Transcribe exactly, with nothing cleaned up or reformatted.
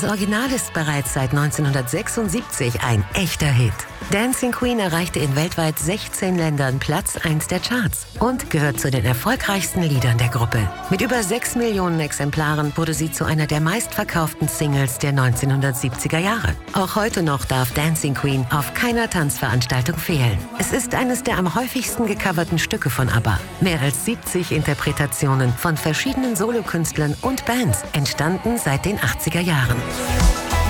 Das Original ist bereits seit neunzehnhundertsechsundsiebzig ein echter Hit. Dancing Queen erreichte in weltweit sechzehn Ländern Platz eins der Charts und gehört zu den erfolgreichsten Liedern der Gruppe. Mit über sechs Millionen Exemplaren wurde sie zu einer der meistverkauften Singles der neunzehnhundertsiebziger Jahre. Auch heute noch darf Dancing Queen auf keiner Tanzveranstaltung fehlen. Es ist eines der am häufigsten gecoverten Stücke von ABBA. Mehr als siebzig Interpretationen von verschiedenen Solokünstlern und Bands entstanden seit den achtziger Jahren.